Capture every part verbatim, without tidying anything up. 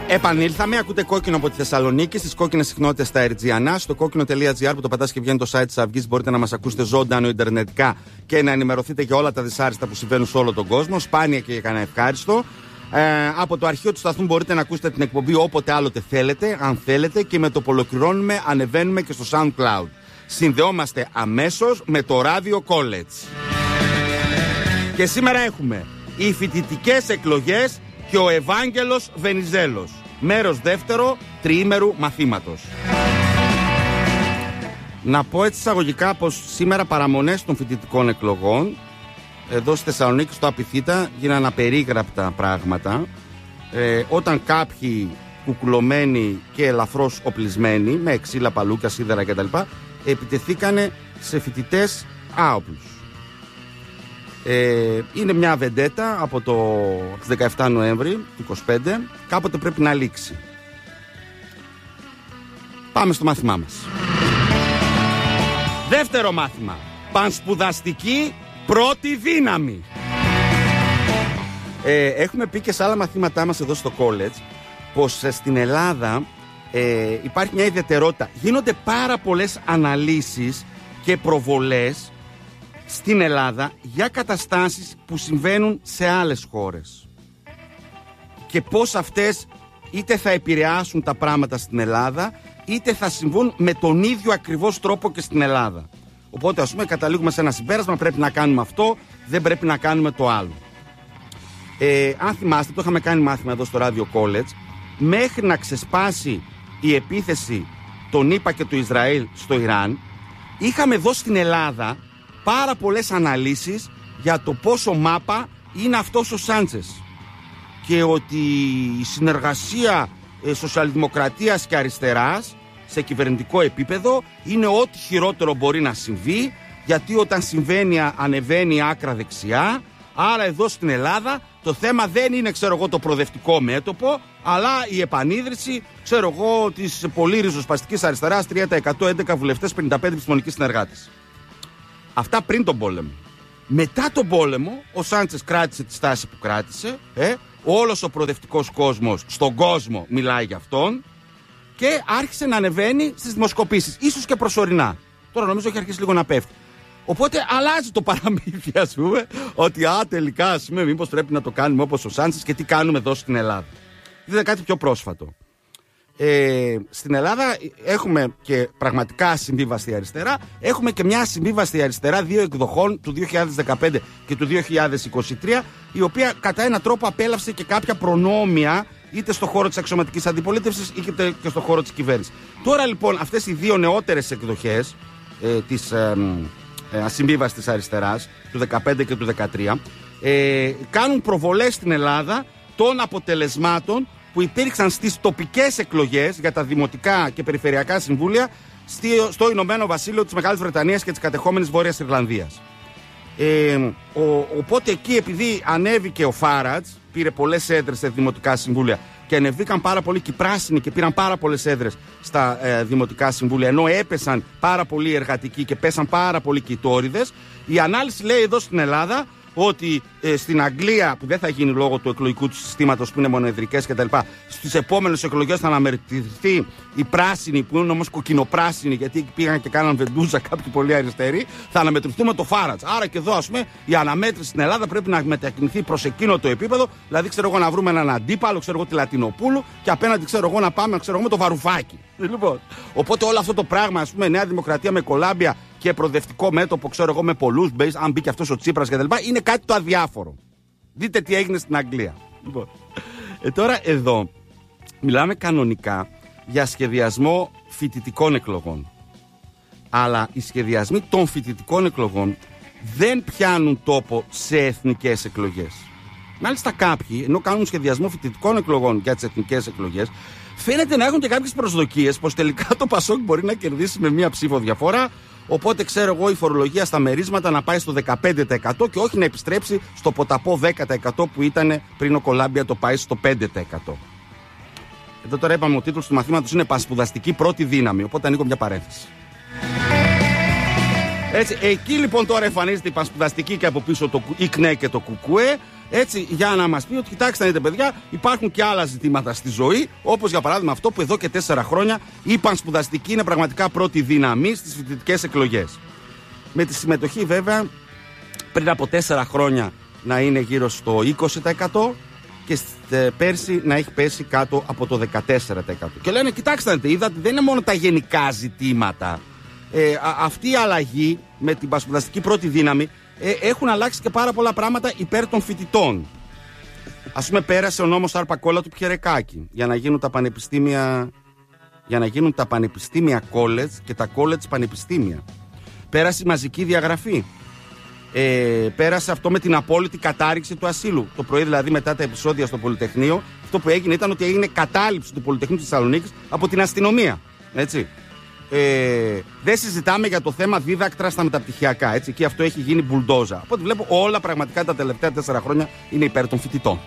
Επανήλθαμε, ακούτε Κόκκινο από τη Θεσσαλονίκη, στις κόκκινες συχνότητες στα Ερτζιανά, στο κόκκινο τελεία τζι άρ που το πατάς και βγαίνει το site της Αυγής. Μπορείτε να μας ακούσετε ζωντανό ιντερνετικά και να ενημερωθείτε για όλα τα δυσάρεστα που συμβαίνουν σε όλο τον κόσμο. Σπάνια και για κανένα ευχάριστο. Ε, από το αρχείο του σταθμού μπορείτε να ακούσετε την εκπομπή όποτε άλλοτε θέλετε, αν θέλετε, και με το που ολοκληρώνουμε ανεβαίνουμε και στο SoundCloud. Συνδεόμαστε αμέσως με το Radio College. Και σήμερα έχουμε οι φοιτητικές εκλογές και ο Ευάγγελος Βενιζέλος. Μέρος δεύτερο τριήμερου μαθήματος. Να πω έτσι εισαγωγικά πως σήμερα παραμονές των φοιτητικών εκλογών εδώ στη Θεσσαλονίκη στο Απιθύτα γίνανε απερίγραπτα πράγματα. Ε, όταν κάποιοι κουκουλωμένοι και ελαφρώς οπλισμένοι με ξύλα, παλούκια, σίδερα κτλ. Επιτεθήκανε σε φοιτητές άοπλους. Ε, είναι μια βεντέτα από το δεκαεφτά Νοέμβρη του είκοσι πέντε. Κάποτε πρέπει να λήξει. Πάμε στο μάθημά μας. Δεύτερο μάθημα. Πανσπουδαστική πρώτη δύναμη. ε, Έχουμε πει και σε άλλα μαθήματά μας εδώ στο college πως στην Ελλάδα ε, υπάρχει μια ιδιαιτερότητα. Γίνονται πάρα πολλές αναλύσεις και προβολές στην Ελλάδα για καταστάσεις που συμβαίνουν σε άλλες χώρες και πώς αυτές είτε θα επηρεάσουν τα πράγματα στην Ελλάδα είτε θα συμβούν με τον ίδιο ακριβώς τρόπο και στην Ελλάδα. Οπότε ας πούμε καταλήγουμε σε ένα συμπέρασμα, πρέπει να κάνουμε αυτό, δεν πρέπει να κάνουμε το άλλο. ε, Αν θυμάστε, το είχαμε κάνει μάθημα εδώ στο Radio College, μέχρι να ξεσπάσει η επίθεση των ΗΠΑ και του Ισραήλ στο Ιράν, είχαμε εδώ στην Ελλάδα πάρα πολλές αναλύσεις για το πόσο μάπα είναι αυτός ο Σάντσες και ότι η συνεργασία ε, σοσιαλδημοκρατίας και αριστεράς σε κυβερνητικό επίπεδο είναι ό,τι χειρότερο μπορεί να συμβεί, γιατί όταν συμβαίνει ανεβαίνει άκρα δεξιά. Άρα εδώ στην Ελλάδα το θέμα δεν είναι, ξέρω εγώ, το προοδευτικό μέτωπο, αλλά η επανίδρυση, ξέρω εγώ, της πολύ ριζοσπαστικής αριστεράς, τρία τοις εκατό, έντεκα βουλευτές, πενήντα πέντε επιστημονικοί συνεργάτες. Αυτά πριν τον πόλεμο. Μετά τον πόλεμο, ο Σάντσες κράτησε τη στάση που κράτησε. Ε, όλος ο προοδευτικός κόσμος στον κόσμο μιλάει για αυτόν και άρχισε να ανεβαίνει στις δημοσκοπήσεις. Ίσως και προσωρινά. Τώρα νομίζω έχει αρχίσει λίγο να πέφτει. Οπότε αλλάζει το παραμύθι, ας πούμε, ότι α, τελικά, ας πούμε, μήπως πρέπει να το κάνουμε όπως ο Σάντσες και τι κάνουμε εδώ στην Ελλάδα. Δείτε κάτι πιο πρόσφατο. Ε, στην Ελλάδα έχουμε και πραγματικά ασυμβίβαστη αριστερά. Έχουμε και μια ασυμβίβαστη αριστερά δύο εκδοχών του δύο χιλιάδες δεκαπέντε και του δύο χιλιάδες είκοσι τρία, η οποία κατά έναν τρόπο απέλαυσε και κάποια προνόμια είτε στο χώρο της αξιωματικής αντιπολίτευσης είτε και στο χώρο της κυβέρνησης. Τώρα λοιπόν αυτές οι δύο νεότερες εκδοχές ε, της ε, ε, ασυμβίβαστης αριστεράς του δεκαπέντε και του δεκατρία ε, κάνουν προβολές στην Ελλάδα των αποτελεσμάτων που υπήρξαν στις τοπικές εκλογές για τα δημοτικά και περιφερειακά συμβούλια στο Ηνωμένο Βασίλειο της Μεγάλης Βρετανίας και της κατεχόμενης Βόρειας Ιρλανδίας. Ε, ο, οπότε εκεί, επειδή ανέβηκε ο Φάρατς, πήρε πολλές έδρες σε δημοτικά συμβούλια και ανεβήκαν πάρα πολλοί και οι πράσινοι και πήραν πάρα πολλές έδρες στα ε, δημοτικά συμβούλια, ενώ έπεσαν πάρα πολλοί εργατικοί και πέσαν πάρα πολλοί και οι τόριδες, η ανάλυση λέει εδώ στην Ελλάδα ότι ε, στην Αγγλία, που δεν θα γίνει λόγω του εκλογικού του συστήματος που είναι μονοεδρικές κτλ., στις επόμενες εκλογές θα αναμετρηθεί η πράσινη, που είναι όμως κοκκινοπράσινη, γιατί πήγαν και κάναν βεντούζα κάποιοι πολύ αριστεροί, θα αναμετρηθούν με το Φάρατς. Άρα και εδώ, ας πούμε, η αναμέτρηση στην Ελλάδα πρέπει να μετακινηθεί προς εκείνο το επίπεδο, δηλαδή, ξέρω εγώ, να βρούμε έναν αντίπαλο, ξέρω εγώ, τη Λατινοπούλου, και απέναντι, ξέρω εγώ, να πάμε, ξέρω εγώ, με το Βαρουφάκι. Λοιπόν, οπότε όλο αυτό το πράγμα, ας πούμε, Νέα Δημοκρατία με κολάμπια και προοδευτικό μέτωπο, ξέρω εγώ, με πολλούς μπέις, αν μπει και αυτός ο Τσίπρας κτλ., είναι κάτι το αδιάφορο. Δείτε τι έγινε στην Αγγλία. Λοιπόν, ε, τώρα εδώ μιλάμε κανονικά για σχεδιασμό φοιτητικών εκλογών. Αλλά οι σχεδιασμοί των φοιτητικών εκλογών δεν πιάνουν τόπο σε εθνικές εκλογές. Μάλιστα κάποιοι, ενώ κάνουν σχεδιασμό φοιτητικών εκλογών για τις εθνικές εκλογές, φαίνεται να έχουν και κάποιες προσδοκίες πως τελικά το Πασόκ μπορεί να κερδίσει με μία ψήφο διαφορά. Οπότε, ξέρω εγώ, η φορολογία στα μερίσματα να πάει στο δεκαπέντε τοις εκατό και όχι να επιστρέψει στο ποταπό δέκα τοις εκατό που ήταν πριν ο Κολάμπια το πάει στο πέντε τοις εκατό. Εδώ τώρα είπαμε ο τίτλος του μαθήματος είναι Πανσπουδαστική πρώτη δύναμη. Οπότε ανοίγω μια παρένθεση. Έτσι, εκεί λοιπόν τώρα εμφανίζεται η Πανσπουδαστική και από πίσω το ΙΚΝΕ και το ΚΚΕ. Έτσι, για να μας πει ότι κοιτάξτε να δείτε, παιδιά, υπάρχουν και άλλα ζητήματα στη ζωή, όπως για παράδειγμα αυτό που εδώ και τέσσερα χρόνια η πανσπουδαστική είναι πραγματικά πρώτη δύναμη στις φοιτητικές εκλογές. Με τη συμμετοχή βέβαια πριν από τέσσερα χρόνια να είναι γύρω στο είκοσι τοις εκατό και πέρσι να έχει πέσει κάτω από το δεκατέσσερα τοις εκατό. Και λένε, κοιτάξτε, είδατε, δεν είναι μόνο τα γενικά ζητήματα. Ε, α, αυτή η αλλαγή με την πανσπουδαστική πρώτη δύναμη ε, έχουν αλλάξει και πάρα πολλά πράγματα υπέρ των φοιτητών. Ας πούμε, πέρασε ο νόμος Αρπακόλα του Πιερεκάκη για να γίνουν τα πανεπιστήμια, για να γίνουν τα πανεπιστήμια college και τα college πανεπιστήμια. Πέρασε η μαζική διαγραφή. Ε, πέρασε αυτό με την απόλυτη κατάρριξη του ασύλου. Το πρωί, δηλαδή, μετά τα επεισόδια στο Πολυτεχνείο, αυτό που έγινε ήταν ότι έγινε κατάληψη του Πολυτεχνείου της Θεσσαλονίκης από την αστυνομία. Έτσι. Ε, δεν συζητάμε για το θέμα δίδακτρα στα μεταπτυχιακά. Έτσι, και αυτό έχει γίνει μπουλντόζα. Οπότε βλέπω όλα πραγματικά τα τελευταία τέσσερα χρόνια είναι υπέρ των φοιτητών.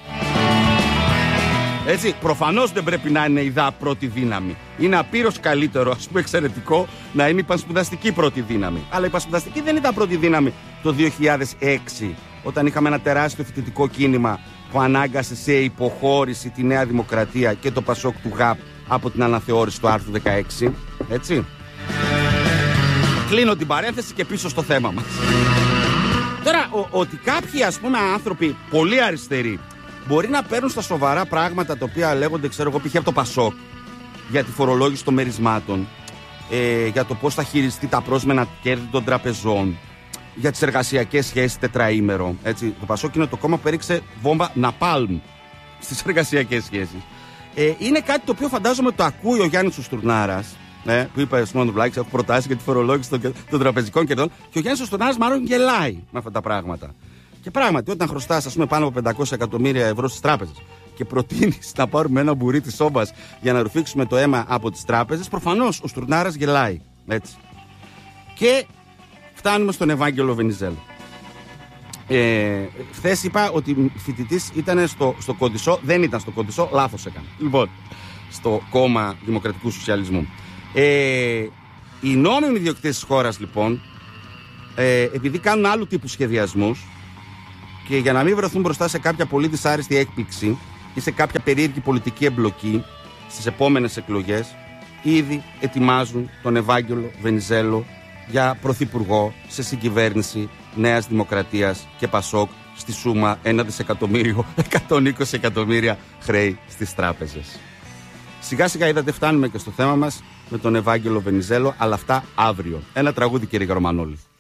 Έτσι, προφανώς δεν πρέπει να είναι η ΔΑ πρώτη δύναμη. Είναι απείρως καλύτερο, ας πούμε, εξαιρετικό να είναι η πανσπουδαστική πρώτη δύναμη. Αλλά η πανσπουδαστική δεν ήταν πρώτη δύναμη το δύο χιλιάδες έξι, όταν είχαμε ένα τεράστιο φοιτητικό κίνημα που ανάγκασε σε υποχώρηση τη Νέα Δημοκρατία και το Πασόκ του ΓΑΠ από την αναθεώρηση του άρθρου δεκαέξι. Έτσι. Κλείνω την παρένθεση και πίσω στο θέμα μας. Τώρα, ο, ότι κάποιοι, ας πούμε, άνθρωποι πολύ αριστεροί μπορεί να παίρνουν στα σοβαρά πράγματα τα οποία λέγονται, ξέρω εγώ, π.χ. από το Πασόκ για τη φορολόγηση των μερισμάτων, ε, για το πώς θα χειριστεί τα πρόσμενα κέρδη των τραπεζών, για τις εργασιακές σχέσεις τετραήμερο. Έτσι. Το Πασόκ είναι το κόμμα που έριξε βόμβα ναπάλμ στις εργασιακές σχέσεις. Ε, είναι κάτι το οποίο φαντάζομαι το ακούει ο Γιάννης ο Στουρνάρας, ε, που είπε στον Βλάκη, έχω προτάσει για τη φορολόγηση των, των τραπεζικών κερδών, και ο Γιάννης ο Στουρνάρας μάλλον γελάει με αυτά τα πράγματα. Και πράγματι, όταν χρωστάς, ας πούμε, πάνω από πεντακόσια εκατομμύρια ευρώ στις τράπεζες και προτείνεις να πάρουμε ένα μπουρί της σόμπας για να ρουφήξουμε το αίμα από τις τράπεζες, προφανώς ο Στουρνάρας γελάει. Έτσι. Και φτάνουμε στον Ευάγγελο Βενιζέλο. Ε, χθες είπα ότι φοιτητής ήταν στο, στο Κοντισό, δεν ήταν στο Κοντισό, λάθος έκανε. Λοιπόν, στο κόμμα Δημοκρατικού Σοσιαλισμού. Ε, οι νόμιμοι ιδιοκτήτες της χώρας, λοιπόν, ε, επειδή κάνουν άλλου τύπου σχεδιασμούς και για να μην βρεθούν μπροστά σε κάποια πολύ δυσάρεστη έκπληξη ή σε κάποια περίεργη πολιτική εμπλοκή στις επόμενες εκλογές, ήδη ετοιμάζουν τον Ευάγγελο Βενιζέλο για πρωθυπουργό σε συγκυβέρνηση Νέας Δημοκρατίας και Πασόκ, στη σούμα ένα δισεκατομμύριο, εκατόν είκοσι εκατομμύρια χρέη στις τράπεζες. Σιγά σιγά, είδατε, φτάνουμε και στο θέμα μας με τον Ευάγγελο Βενιζέλο, αλλά αυτά αύριο. Ένα τραγούδι, κύριε Γερμανόλη.